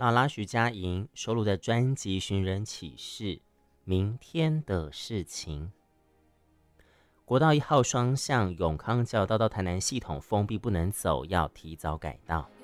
拉拉徐佳莹收录在专辑《寻人启事》明天的事情。国道1号双向永康交道到台南系统封闭不能走，要提早改道。